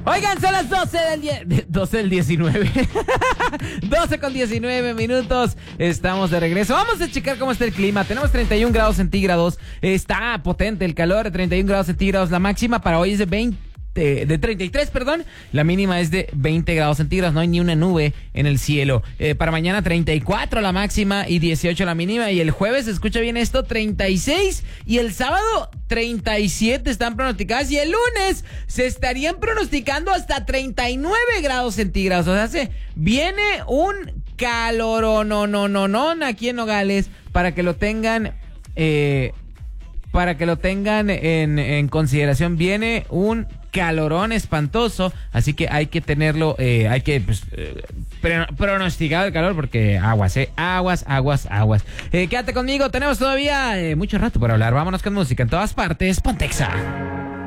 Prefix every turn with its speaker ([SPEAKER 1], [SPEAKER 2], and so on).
[SPEAKER 1] Oigan, son las 12 del 19. 12 con 19 minutos. Estamos de regreso. Vamos a checar cómo está el clima. Tenemos 31 grados centígrados. Está potente el calor, 31 grados centígrados. La máxima para hoy es de 33, perdón. La mínima es de 20 grados centígrados. No hay ni una nube en el cielo. Para mañana 34 la máxima y 18 la mínima. Y el jueves, escucha bien esto, 36. Y el sábado 37 están pronosticadas. Y el lunes se estarían pronosticando hasta 39 grados centígrados. O sea, viene un calor no aquí en Nogales para que lo tengan en consideración. Viene un calorón espantoso, así que hay que tenerlo, pronosticar el calor porque aguas. Quédate conmigo, tenemos todavía mucho rato por hablar. Vámonos con música en todas partes. Pontexa.